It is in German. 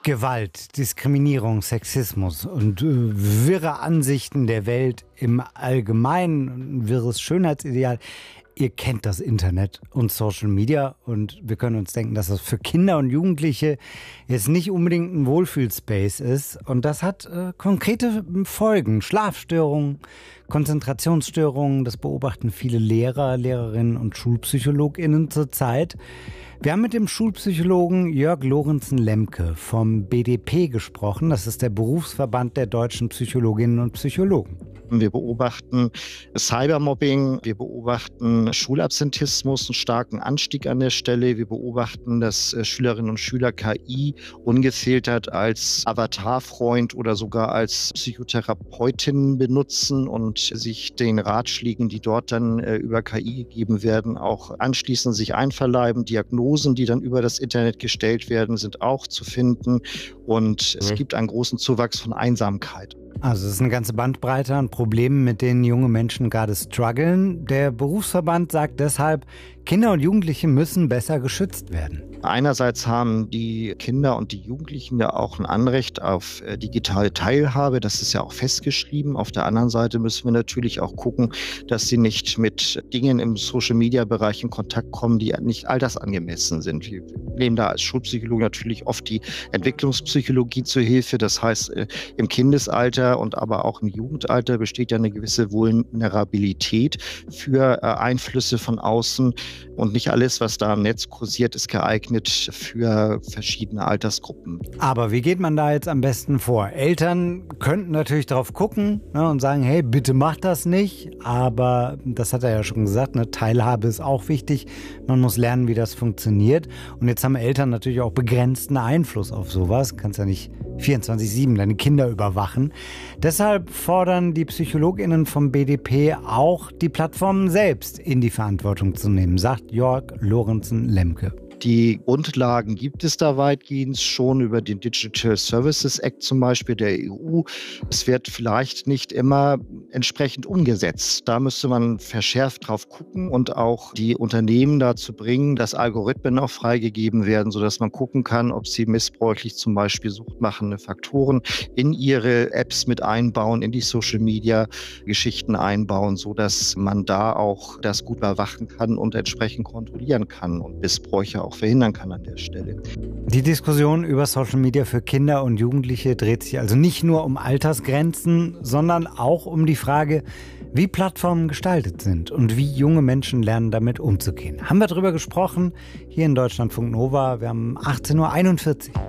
Gewalt, Diskriminierung, Sexismus und wirre Ansichten der Welt im Allgemeinen, ein wirres Schönheitsideal. Ihr kennt das Internet und Social Media und wir können uns denken, dass das für Kinder und Jugendliche jetzt nicht unbedingt ein Wohlfühlspace ist. Und das hat konkrete Folgen. Schlafstörungen, Konzentrationsstörungen, das beobachten viele Lehrer, Lehrerinnen und SchulpsychologInnen zurzeit. Wir haben mit dem Schulpsychologen Jörg Lorenzen-Lemke vom BDP gesprochen. Das ist der Berufsverband der deutschen Psychologinnen und Psychologen. Wir beobachten Cybermobbing, wir beobachten Schulabsentismus, einen starken Anstieg an der Stelle. Wir beobachten, dass Schülerinnen und Schüler KI ungefiltert als Avatarfreund oder sogar als Psychotherapeutin benutzen und sich den Ratschlägen, die dort dann über KI gegeben werden, auch anschließend sich einverleiben. Diagnosen, die dann über das Internet gestellt werden, sind auch zu finden. Und es gibt einen großen Zuwachs von Einsamkeit. Also es ist eine ganze Bandbreite an Problemen, mit denen junge Menschen gerade strugglen. Der Berufsverband sagt deshalb, Kinder und Jugendliche müssen besser geschützt werden. Einerseits haben die Kinder und die Jugendlichen ja auch ein Anrecht auf digitale Teilhabe. Das ist ja auch festgeschrieben. Auf der anderen Seite müssen wir natürlich auch gucken, dass sie nicht mit Dingen im Social-Media-Bereich in Kontakt kommen, die nicht altersangemessen sind. Wir nehmen da als Schulpsychologe natürlich oft die Entwicklungspsychologie zur Hilfe. Das heißt, im Kindesalter und aber auch im Jugendalter besteht ja eine gewisse Vulnerabilität für Einflüsse von außen. Und nicht alles, was da im Netz kursiert, ist geeignet für verschiedene Altersgruppen. Aber wie geht man da jetzt am besten vor? Eltern könnten natürlich drauf gucken, ne, und sagen, hey, bitte macht das nicht. Aber das hat er ja schon gesagt, ne, Teilhabe ist auch wichtig. Man muss lernen, wie das funktioniert. Und jetzt haben Eltern natürlich auch begrenzten Einfluss auf sowas. Du kannst ja nicht 24/7 deine Kinder überwachen. Deshalb fordern die PsychologInnen vom BDP auch, die Plattformen selbst in die Verantwortung zu nehmen, sagt Jörg Lorenzen-Lemke. Die Grundlagen gibt es da weitgehend schon über den Digital Services Act zum Beispiel der EU. Es wird vielleicht nicht immer entsprechend umgesetzt. Da müsste man verschärft drauf gucken und auch die Unternehmen dazu bringen, dass Algorithmen auch freigegeben werden, sodass man gucken kann, ob sie missbräuchlich zum Beispiel suchtmachende Faktoren in ihre Apps mit einbauen, in die Social Media Geschichten einbauen, sodass man da auch das gut überwachen kann und entsprechend kontrollieren kann und Missbräuche auch verhindern kann an der Stelle. Die Diskussion über Social Media für Kinder und Jugendliche dreht sich also nicht nur um Altersgrenzen, sondern auch um die Frage, wie Plattformen gestaltet sind und wie junge Menschen lernen, damit umzugehen. Haben wir darüber gesprochen, hier in Deutschlandfunk Nova. Wir haben 18:41 Uhr.